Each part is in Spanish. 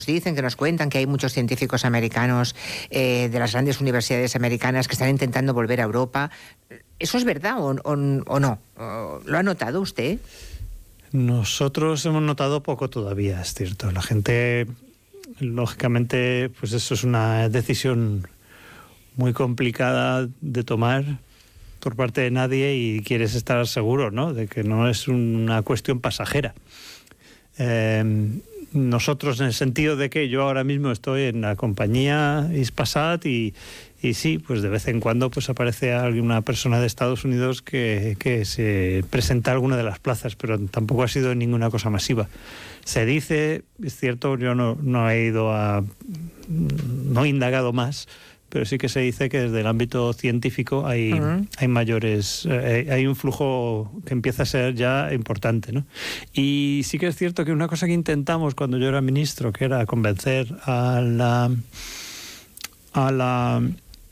dicen, que nos cuentan que hay muchos científicos americanos de las grandes universidades americanas que están intentando volver a Europa. ¿Eso es verdad o no? ¿Lo ha notado usted? Nosotros hemos notado poco todavía, es cierto. La gente, lógicamente, pues eso es una decisión muy complicada de tomar por parte de nadie y quieres estar seguro, ¿no?, de que no es una cuestión pasajera. Nosotros, en el sentido de que yo ahora mismo estoy en la compañía Hispasat y sí, pues de vez en cuando pues aparece alguna persona de Estados Unidos que se presenta a alguna de las plazas, pero tampoco ha sido ninguna cosa masiva. Se dice, es cierto, yo no he indagado más, pero sí que se dice que desde el ámbito científico hay mayores, hay un flujo que empieza a ser ya importante, ¿no? Y sí que es cierto que una cosa que intentamos cuando yo era ministro, que era convencer a la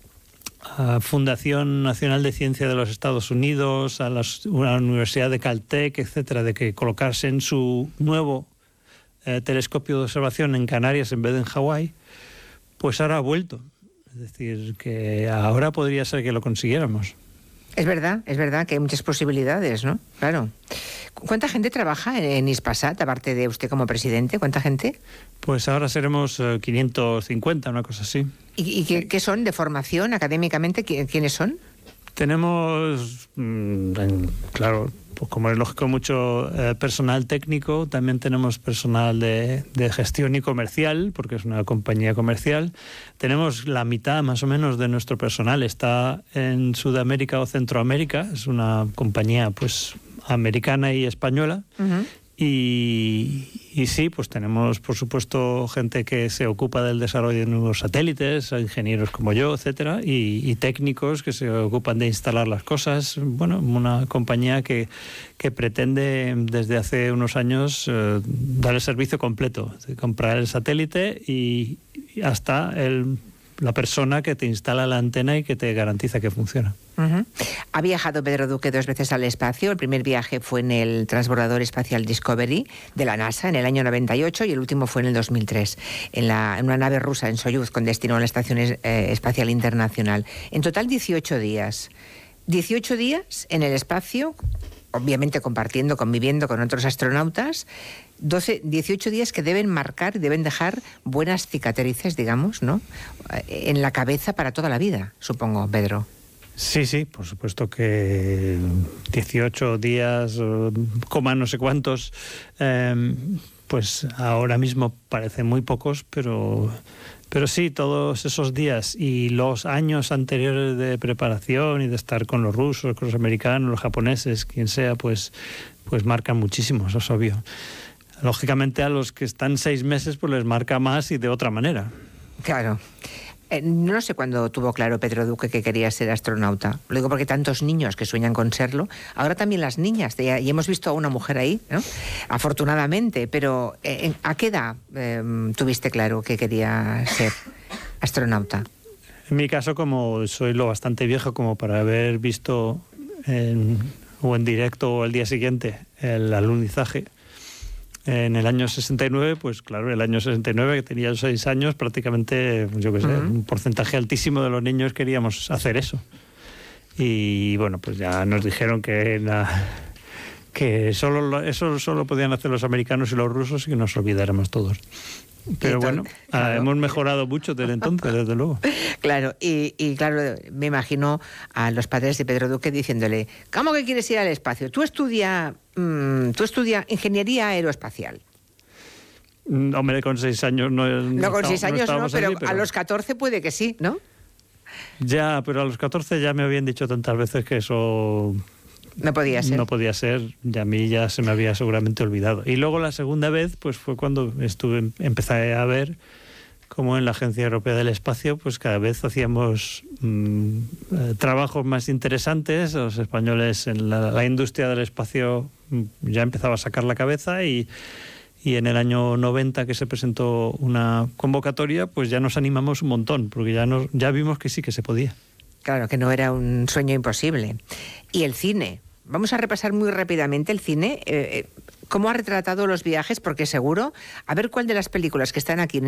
Fundación Nacional de Ciencia de los Estados Unidos, a la Universidad de Caltech, etcétera, de que colocasen su nuevo telescopio de observación en Canarias en vez de en Hawái, pues ahora ha vuelto. Es decir, que ahora podría ser que lo consiguiéramos. Es verdad que hay muchas posibilidades, ¿no? Claro. ¿Cuánta gente trabaja en Hispasat, aparte de usted como presidente? ¿Cuánta gente? Pues ahora seremos 550, una cosa así. ¿Y qué son de formación académicamente? ¿Quiénes son? Tenemos, claro, pues como es lógico, mucho personal técnico. También tenemos personal de gestión y comercial, porque es una compañía comercial. Tenemos la mitad más o menos de nuestro personal está en Sudamérica o Centroamérica. Es una compañía pues americana y española. Uh-huh. Y sí, pues tenemos, por supuesto, gente que se ocupa del desarrollo de nuevos satélites, ingenieros como yo, etcétera, y técnicos que se ocupan de instalar las cosas. Bueno, una compañía que pretende desde hace unos años dar el servicio completo, de comprar el satélite y hasta la persona que te instala la antena y que te garantiza que funciona. Uh-huh. Ha viajado Pedro Duque 2 veces al espacio. El primer viaje fue en el transbordador espacial Discovery de la NASA en el año 98 y el último fue en el 2003 en una nave rusa en Soyuz con destino a la Estación Espacial Internacional. En total 18 días. 18 días en el espacio, obviamente conviviendo con otros astronautas. 18 días que deben marcar, deben dejar buenas cicatrices, digamos, ¿no?, en la cabeza para toda la vida, supongo, Pedro. Sí, por supuesto que 18 días, coma no sé cuántos, pues ahora mismo parecen muy pocos, pero sí, todos esos días y los años anteriores de preparación y de estar con los rusos, con los americanos, los japoneses, quien sea, pues marcan muchísimo, eso es obvio. Lógicamente a los que están 6 meses pues les marca más y de otra manera. Claro. No sé cuándo tuvo claro Pedro Duque que quería ser astronauta. Lo digo porque tantos niños que sueñan con serlo. Ahora también las niñas. Y hemos visto a una mujer ahí, ¿no?, afortunadamente. Pero ¿a qué edad tuviste claro que quería ser astronauta? En mi caso, como soy lo bastante viejo como para haber visto o en directo o el día siguiente el alunizaje, en el año 69, pues claro, el año 69, que tenía 6 años, prácticamente, yo qué sé, un porcentaje altísimo de los niños queríamos hacer eso. Y bueno, pues ya nos dijeron que eso solo podían hacer los americanos y los rusos y que nos olvidáramos todos. Pero bueno, claro, hemos mejorado mucho desde entonces, desde luego. Claro, y claro, me imagino a los padres de Pedro Duque diciéndole: ¿cómo que quieres ir al espacio? Tú estudia ingeniería aeroespacial. Hombre, con 6 años no con 6 años no, pero allí, a los 14 puede que sí, ¿no? Ya, pero a los 14 ya me habían dicho tantas veces que eso no podía ser. No podía ser, y a mí ya se me había seguramente olvidado. Y luego la segunda vez pues fue cuando empecé a ver cómo en la Agencia Europea del Espacio pues cada vez hacíamos trabajos más interesantes. Los españoles en la industria del espacio ya empezaba a sacar la cabeza y en el año 90 que se presentó una convocatoria pues ya nos animamos un montón porque ya vimos que sí que se podía. Claro, que no era un sueño imposible. Y el cine. vamos a repasar muy rápidamente el cine. ¿Cómo ha retratado los viajes? Porque seguro, a ver cuál de las películas que están aquí en